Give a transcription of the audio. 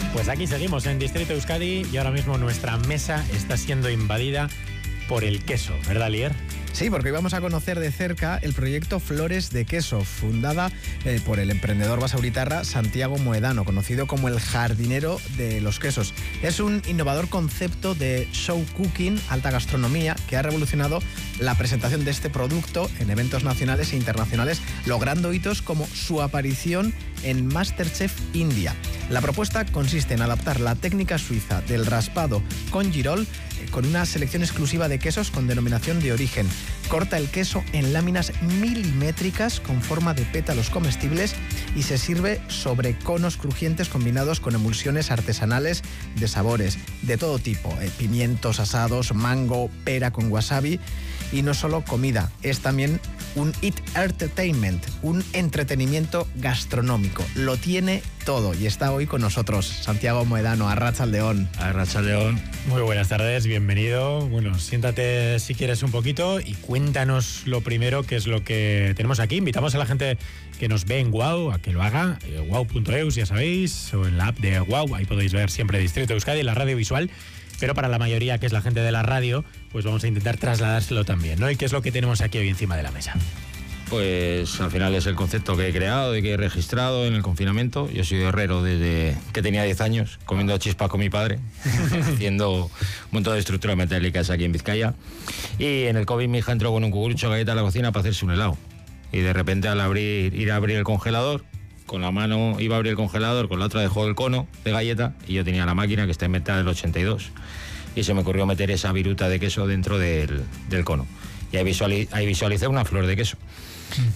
Pues aquí seguimos en Distrito Euskadi y ahora mismo nuestra mesa está siendo invadida por el queso, ¿verdad, Lier? Sí, porque hoy vamos a conocer de cerca el proyecto Flores de Queso, fundada por el emprendedor basauritarra Santiago Moedano, conocido como el jardinero de los quesos. Es un innovador concepto de show cooking, alta gastronomía, que ha revolucionado la presentación de este producto en eventos nacionales e internacionales, logrando hitos como su aparición en MasterChef India. La propuesta consiste en adaptar la técnica suiza del raspado con girol con una selección exclusiva de quesos con denominación de origen. Corta el queso en láminas milimétricas con forma de pétalos comestibles y se sirve sobre conos crujientes combinados con emulsiones artesanales de sabores de todo tipo, pimientos asados, mango, pera con wasabi. Y no solo comida, es también un eat entertainment, un entretenimiento gastronómico. Lo tiene todo y está hoy con nosotros Santiago Moedano, Arratsaldeon. Arratsaldeon. Muy buenas tardes, bienvenido. Bueno, siéntate si quieres un poquito y cuéntanos lo primero, que es lo que tenemos aquí. Invitamos a la gente que nos ve en WOW a que lo haga, wow.eus, ya sabéis, o en la app de WOW, ahí podéis ver siempre Distrito Euskadi, la radio visual. Pero para la mayoría, que es la gente de la radio, pues vamos a intentar trasladárselo también, ¿no? ¿Y qué es lo que tenemos aquí hoy encima de la mesa? Pues al final es el concepto que he creado y que he registrado en el confinamiento. Yo soy herrero desde que tenía 10 años, comiendo chispas con mi padre, haciendo un montón de estructuras metálicas aquí en Vizcaya. Y en el COVID mi hija entró con un cucurucho de galleta a la cocina para hacerse un helado. Y de repente al ir a abrir el congelador, con la mano iba a abrir el congelador, con la otra dejó el cono de galleta y yo tenía la máquina que está inventada en el 82. Y se me ocurrió meter esa viruta de queso dentro del cono. Y ahí visualicé una flor de queso.